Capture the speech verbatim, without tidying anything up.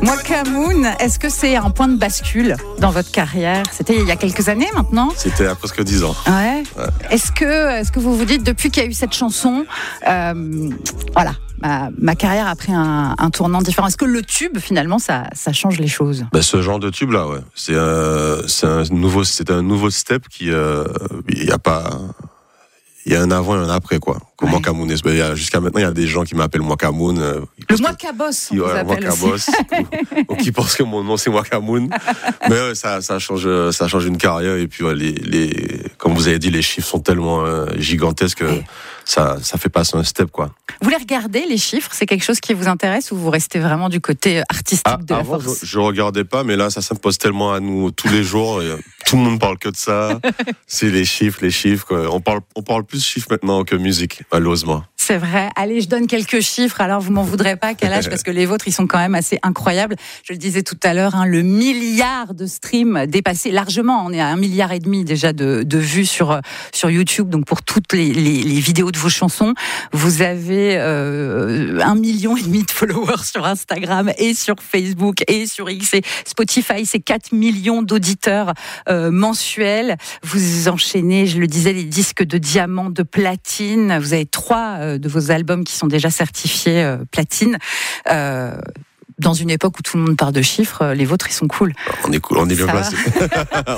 Wakamoon, est-ce que c'est un point de bascule dans votre carrière? C'était il y a quelques années maintenant? C'était à presque dix ans. Ouais. Ouais. Est-ce que, est-ce que vous vous dites, depuis qu'il y a eu cette chanson, euh, voilà, ma, ma carrière a pris un, un tournant différent? Est-ce que le tube, finalement, ça, ça change les choses? Ben, ce genre de tube là, ouais. C'est un, c'est un nouveau, c'est un nouveau step qui, euh, il y a pas, il y a un avant et un après quoi. Comme Ouais. Wakamoon. Ben, il y a, jusqu'à maintenant, il y a des gens qui m'appellent Wakamoon. Euh, Le Wakaboss, on qui, vous ouais, appelle Wakaboss, ou, ou qui pensent que mon nom c'est Wakamoon. Mais ouais, ça, ça change, ça change une carrière. Et puis ouais, les, les, comme vous avez dit, les chiffres sont tellement euh, gigantesques que Ouais. ça, ça fait passer un step quoi. Vous les regardez, les chiffres? C'est quelque chose qui vous intéresse ou vous restez vraiment du côté artistique Ah, de la avant, force? je, je regardais pas, mais là, ça s'impose tellement à nous tous les jours. Et, euh, tout le monde parle que de ça. C'est les chiffres, les chiffres. Quoi. On parle, on parle plus de chiffres maintenant que musique, malheureusement. C'est vrai. Allez, je donne quelques chiffres. Alors, vous m'en voudrez pas, quel âge, parce que les vôtres, ils sont quand même assez incroyables. Je le disais tout à l'heure, hein, le milliard de streams dépassé largement. On est à un milliard et demi déjà de, de vues sur sur YouTube. Donc, pour toutes les, les, les vidéos de vos chansons, vous avez euh, un million et demi de followers sur Instagram et sur Facebook et sur X et Spotify. C'est quatre millions d'auditeurs euh, mensuels. Vous enchaînez, je le disais, les disques de diamant, de platine. Vous avez trois euh, de vos albums qui sont déjà certifiés euh, platine. Euh, dans une époque où tout le monde parle de chiffres, les vôtres, ils sont cool. On est cool, on est bien Ça placés.